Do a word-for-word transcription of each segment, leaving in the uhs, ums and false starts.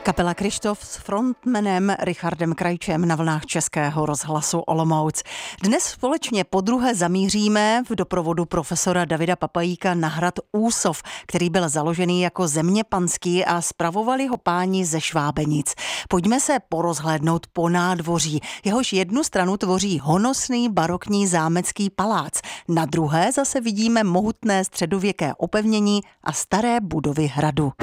Kapela Kryštof s frontmanem Richardem Krajčem na vlnách Českého rozhlasu Olomouc. Dnes společně podruhé zamíříme v doprovodu profesora Davida Papajíka na hrad Úsov, který byl založený jako zeměpanský a spravovali ho páni ze Švábenic. Pojďme se porozhlédnout po nádvoří. Jehož jednu stranu tvoří honosný barokní zámecký palác. Na druhé zase vidíme mohutné středověké opevnění a staré budovy hradu.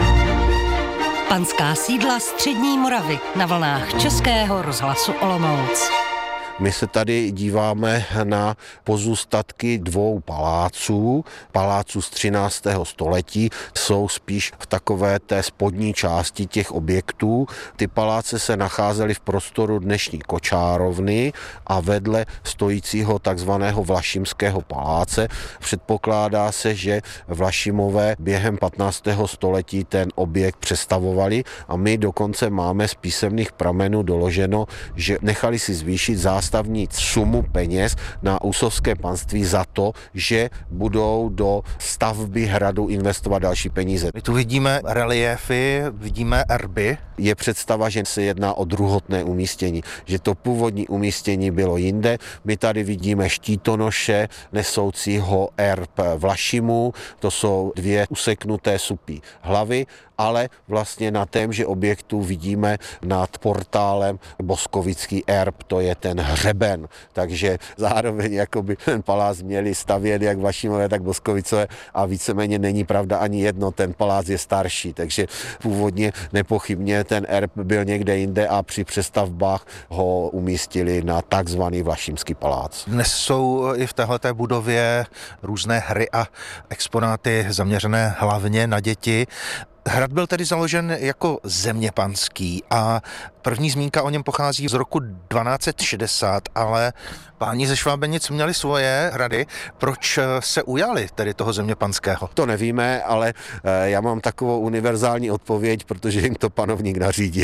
Panská sídla střední Moravy na vlnách Českého rozhlasu Olomouc. My se tady díváme na pozůstatky dvou paláců. Paláců z třináctého století jsou spíš v takové té spodní části těch objektů. Ty paláce se nacházely v prostoru dnešní Kočárovny a vedle stojícího takzvaného Vlašimského paláce. Předpokládá se, že Vlašimové během patnáctého století ten objekt přestavovali a my dokonce máme z písemných pramenů doloženo, že nechali si zvýšit zástavní sumu peněz na úsovské panství za to, že budou do stavby hradu investovat další peníze. My tu vidíme reliéfy, vidíme erby. Je představa, že se jedná o druhotné umístění, že to původní umístění bylo jinde. My tady vidíme štítonoše nesoucího erb Vlašimů, to jsou dvě useknuté supí hlavy, ale vlastně na témže objektu vidíme nad portálem boskovický erb, to je ten hřeben, takže zároveň jakoby ten palác měli stavět jak Vlašimové, tak Boskovicové a víceméně není pravda ani jedno, ten palác je starší, takže původně nepochybně ten erb byl někde jinde a při přestavbách ho umístili na takzvaný Vlašimský palác. Dnes jsou i v téhleté budově různé hry a exponáty zaměřené hlavně na děti. Hrad byl tedy založen jako zeměpanský a první zmínka o něm pochází z roku dvanáct set šedesát, ale páni ze Švábenic měli svoje hrady. Proč se ujali tedy toho zeměpanského? To nevíme, ale já mám takovou univerzální odpověď, protože jim to panovník nařídil.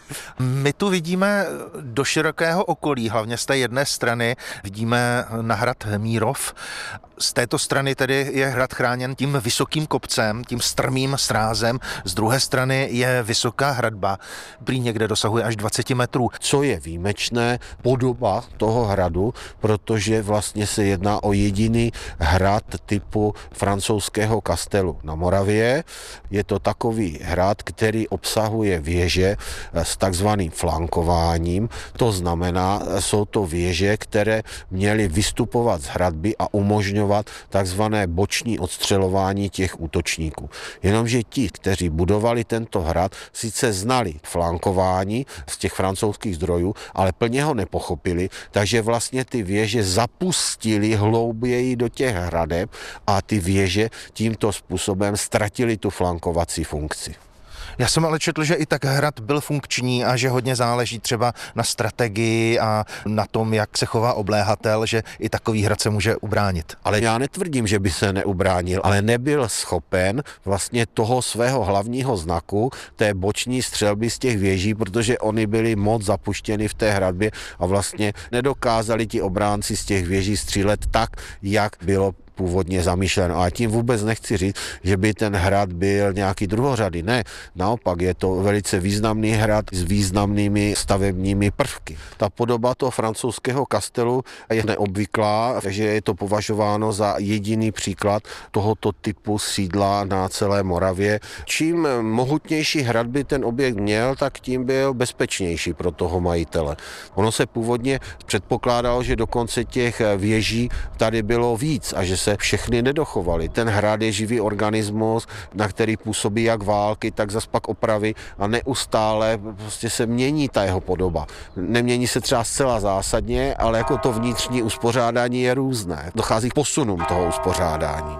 My tu vidíme do širokého okolí, hlavně z té jedné strany vidíme na hrad Mírov. Z této strany tedy je hrad chráněn tím vysokým kopcem, tím strmým srázem. Z druhé strany je vysoká hradba, prý někde dosahuje až dvacet metrů. Co je výjimečné, podoba toho hradu, protože vlastně se jedná o jediný hrad typu francouzského kastelu na Moravě. Je to takový hrad, který obsahuje věže s takzvaným flankováním. To znamená, jsou to věže, které měly vystupovat z hradby a umožňovat takzvané boční odstřelování těch útočníků. Jenomže ti, kteří budovali tento hrad, sice znali flankování z těch francouzských zdrojů, ale plně ho nepochopili, takže vlastně ty věže zapustili hlouběji do těch hradeb a ty věže tímto způsobem ztratili tu flankovací funkci. Já jsem ale četl, že i tak hrad byl funkční a že hodně záleží třeba na strategii a na tom, jak se chová obléhatel, že i takový hrad se může ubránit. Ale já netvrdím, že by se neubránil, ale nebyl schopen vlastně toho svého hlavního znaku, té boční střelby z těch věží, protože oni byli moc zapuštěni v té hradbě a vlastně nedokázali ti obránci z těch věží střílet tak, jak bylo původně zamýšleno. A tím vůbec nechci říct, že by ten hrad byl nějaký druhořady. Ne, naopak je to velice významný hrad s významnými stavebními prvky. Ta podoba toho francouzského kastelu je neobvyklá, takže je to považováno za jediný příklad tohoto typu sídla na celé Moravě. Čím mohutnější hrad by ten objekt měl, tak tím byl bezpečnější pro toho majitele. Ono se původně předpokládalo, že dokonce těch věží tady bylo víc a že se všechny nedochovaly. Ten hrad je živý organismus, na který působí jak války, tak zas pak opravy a neustále prostě se mění ta jeho podoba. Nemění se třeba zcela zásadně, ale jako to vnitřní uspořádání je různé. Dochází k posunům toho uspořádání.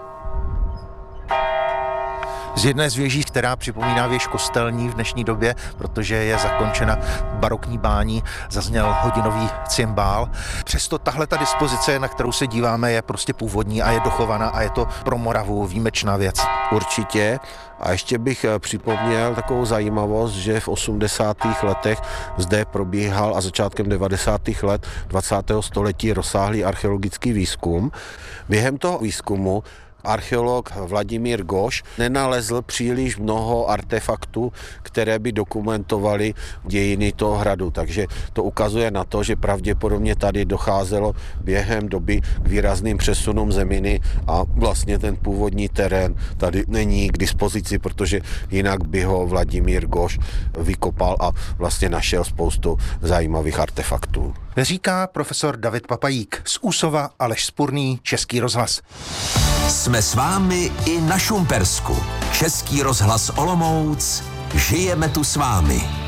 Z jedné z věží, která připomíná věž kostelní v dnešní době, protože je zakončena barokní bání, zazněl hodinový cymbál. Přesto tahle ta dispozice, na kterou se díváme, je prostě původní a je dochovaná a je to pro Moravu výjimečná věc. Určitě. A ještě bych připomněl takovou zajímavost, že v osmdesátých letech zde probíhal a začátkem devadesátých let dvacátého století rozsáhlý archeologický výzkum. Během toho výzkumu archeolog Vladimír Goš nenalezl příliš mnoho artefaktů, které by dokumentovaly dějiny toho hradu. Takže to ukazuje na to, že pravděpodobně tady docházelo během doby k výrazným přesunům zeminy a vlastně ten původní terén tady není k dispozici, protože jinak by ho Vladimír Goš vykopal a vlastně našel spoustu zajímavých artefaktů. Říká profesor David Papajík z Úsova, Aleš Spurný, Český rozhlas. Jsme s vámi i na Šumpersku. Český rozhlas Olomouc. Žijeme tu s vámi.